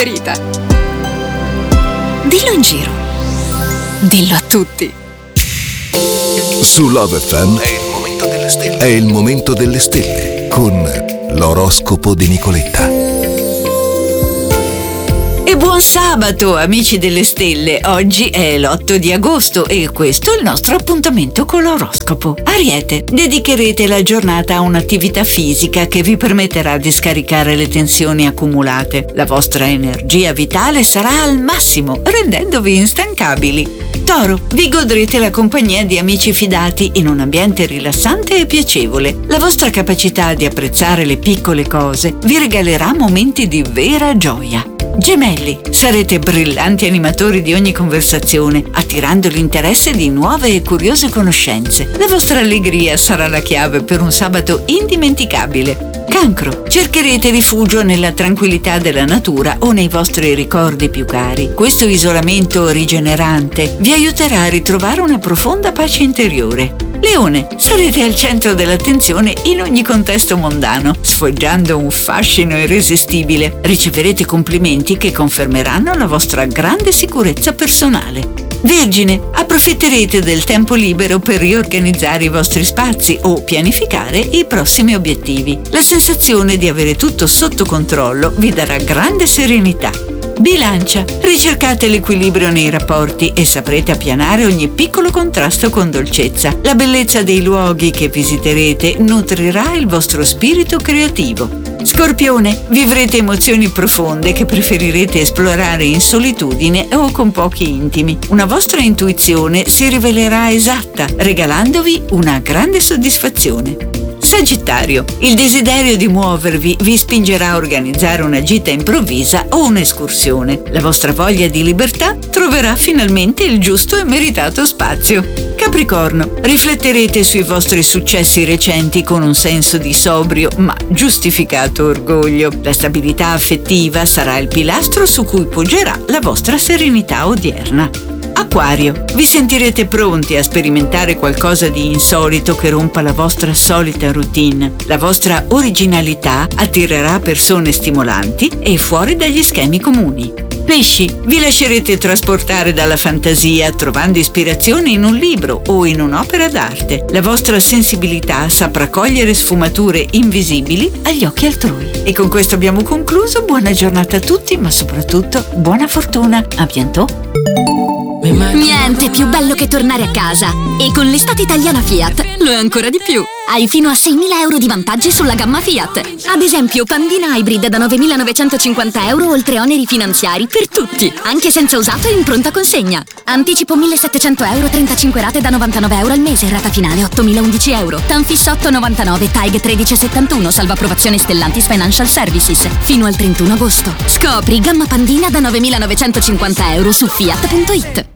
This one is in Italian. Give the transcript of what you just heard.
preferita. Dillo in giro. Dillo a tutti. Su Love FM è il momento delle stelle con l'oroscopo di Nicoletta. E buon sabato, amici delle stelle. Oggi è l'8 di agosto e questo è il nostro appuntamento con l'oroscopo. Ariete, dedicherete la giornata a un'attività fisica che vi permetterà di scaricare le tensioni accumulate. La vostra energia vitale sarà al massimo, rendendovi instancabili. Toro, vi godrete la compagnia di amici fidati in un ambiente rilassante e piacevole. La vostra capacità di apprezzare le piccole cose vi regalerà momenti di vera gioia. Gemelli, sarete brillanti animatori di ogni conversazione, attirando l'interesse di nuove e curiose conoscenze. La vostra allegria sarà la chiave per un sabato indimenticabile. Cancro, cercherete rifugio nella tranquillità della natura o nei vostri ricordi più cari. Questo isolamento rigenerante vi aiuterà a ritrovare una profonda pace interiore. Leone, sarete al centro dell'attenzione in ogni contesto mondano, sfoggiando un fascino irresistibile. Riceverete complimenti che confermeranno la vostra grande sicurezza personale. Vergine, approfitterete del tempo libero per riorganizzare i vostri spazi o pianificare i prossimi obiettivi. La sensazione di avere tutto sotto controllo vi darà grande serenità. Bilancia, ricercate l'equilibrio nei rapporti e saprete appianare ogni piccolo contrasto con dolcezza. La bellezza dei luoghi che visiterete nutrirà il vostro spirito creativo. Scorpione, vivrete emozioni profonde che preferirete esplorare in solitudine o con pochi intimi. Una vostra intuizione si rivelerà esatta, regalandovi una grande soddisfazione. Sagittario, il desiderio di muovervi vi spingerà a organizzare una gita improvvisa o un'escursione. La vostra voglia di libertà troverà finalmente il giusto e meritato spazio. Capricorno, rifletterete sui vostri successi recenti con un senso di sobrio ma giustificato orgoglio. La stabilità affettiva sarà il pilastro su cui poggerà la vostra serenità odierna. Acquario, vi sentirete pronti a sperimentare qualcosa di insolito che rompa la vostra solita routine. La vostra originalità attirerà persone stimolanti e fuori dagli schemi comuni. Pesci, vi lascerete trasportare dalla fantasia trovando ispirazione in un libro o in un'opera d'arte. La vostra sensibilità saprà cogliere sfumature invisibili agli occhi altrui. E con questo abbiamo concluso. Buona giornata a tutti, ma soprattutto buona fortuna. A bientôt. Niente più bello che tornare a casa. E con l'estate italiana Fiat lo è ancora di più. Hai fino a 6.000 euro di vantaggi sulla gamma Fiat. Ad esempio Pandina Hybrid da 9.950 euro oltre oneri finanziari per tutti, anche senza usato e in pronta consegna. Anticipo 1.700 euro, 35 rate da 99 euro al mese, rata finale 8.011 euro. Tanfis 8,99, TAG 13,71, salvo approvazione Stellantis Financial Services. Fino al 31 agosto. Scopri gamma Pandina da 9.950 euro su Fiat.it.